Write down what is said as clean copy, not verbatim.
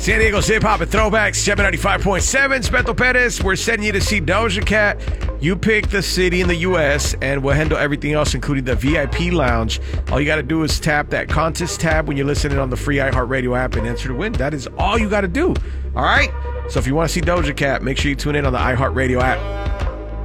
San Diego's Hip Hop and Throwbacks, 795.7. Beto Perez, we're sending you to see Doja Cat. You pick the city in the U.S., and we'll handle everything else, including the VIP lounge. All you got to do is tap that contest tab when you're listening on the free iHeartRadio app and enter to win. That is all you got to do. All right? So if you want to see Doja Cat, make sure you tune in on the iHeartRadio app.